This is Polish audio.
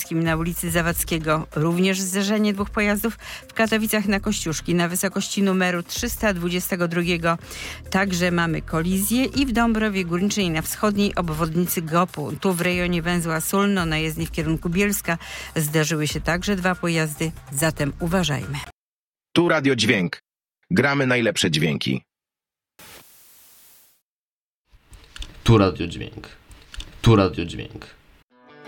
Śląskim na ulicy Zawadzkiego również zderzenie dwóch pojazdów. W Katowicach na Kościuszki na wysokości numeru 322 także mamy kolizję i w Dąbrowie Górniczej na wschodniej obwodnicy Gopu. Tu w rejonie węzła Sulno na jezdni w kierunku Bielska zdarzyły się także dwa pojazdy, zatem uważajmy. Tu Radio Dźwięk. Gramy najlepsze dźwięki. Tu Radio Dźwięk. Tu Radio Dźwięk.